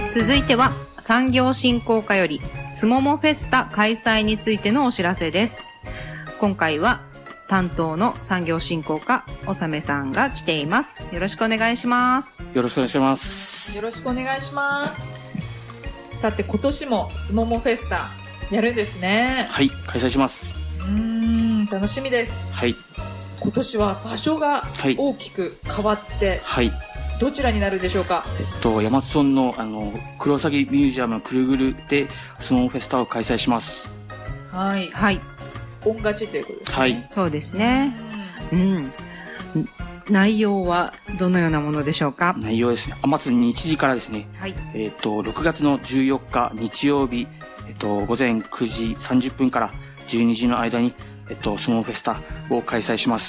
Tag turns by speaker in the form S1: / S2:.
S1: 続いては産業振興課よりすももフェスタ開催についてのお知らせです。今回は担当の産業振興課おさめさんが来ています。よろしくお願いします。
S2: よろしくお願いします。
S3: よろしくお願いします。さて今年もすももフェスタやるんですね。
S2: はい、開催します。
S3: 楽しみです。
S2: はい。
S3: 今年は場所が大きく変わって、
S2: はい。
S3: どちらになるでしょうか。
S2: 山津村のクロウサギミュージアムくるぐるでスモモフェスタを開催します。
S3: はい。
S1: はい。
S3: 本勝ちということですね。
S2: はい。
S1: そうですね。内容はどのようなものでしょうか。
S2: 内容ですね。まず日時からですね。
S1: はい。
S2: 6月の14日日曜日、午前9時30分から12時の間にスモモフェスタを開催します。